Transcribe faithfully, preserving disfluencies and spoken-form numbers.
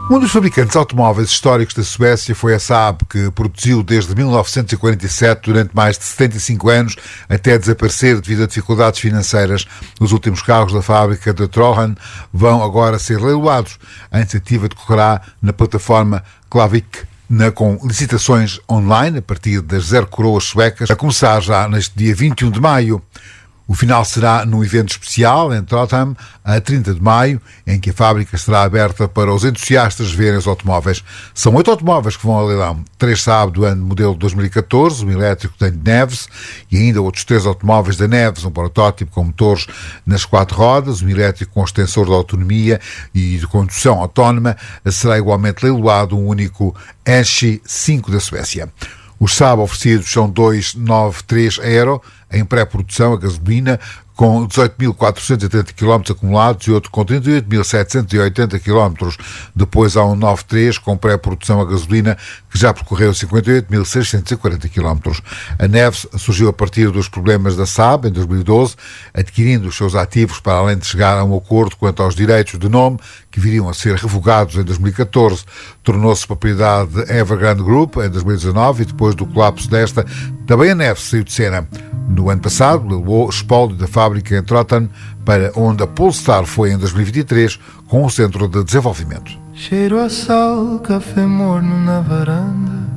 Um dos fabricantes de automóveis históricos da Suécia foi a Saab, que produziu desde mil novecentos e quarenta e sete durante mais de setenta e cinco anos, até desaparecer devido a dificuldades financeiras. Os últimos carros da fábrica de Trollhättan vão agora ser leiloados. A iniciativa decorrerá na plataforma Klavik, Na, com licitações online a partir das zero coroas suecas, a começar já neste dia vinte e um de maio. O final será num evento especial em Trollhättan, a trinta de maio, em que a fábrica estará aberta para os entusiastas verem os automóveis. São oito automóveis que vão ao leilão. Três Saab do ano modelo dois mil e catorze, um elétrico da Neves, e ainda outros três automóveis da Neves, um protótipo com motores nas quatro rodas, um elétrico com extensor de autonomia e de condução autónoma. Será igualmente leiloado um único Enchi cinco da Suécia. Os Saab oferecidos são dois nove três Aero, em pré-produção a gasolina, com dezoito mil quatrocentos e oitenta quilómetros acumulados e outro com trinta e oito mil setecentos e oitenta quilómetros. Depois há um nove três com pré-produção a gasolina que já percorreu cinquenta e oito mil seiscentos e quarenta quilómetros. A Neves surgiu a partir dos problemas da Saab em dois mil e doze, adquirindo os seus ativos para além de chegar a um acordo quanto aos direitos de nome que viriam a ser revogados em dois mil e catorze. Tornou-se propriedade da Evergrande Group em dois mil e dezanove e depois do colapso desta, também a Neves saiu de cena. No ano passado, levou o espólio da fábrica em Trollhättan, para onde a Polestar foi em dois mil e vinte e três com um centro de desenvolvimento. Cheiro a sal, café morno na varanda.